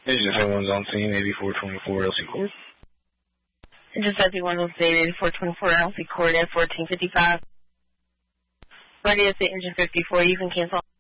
Engine 71's on scene, 8424 LC Court. Engine 71 on scene, 8424 LC Court at 1455. Ready to say engine 54, you can cancel.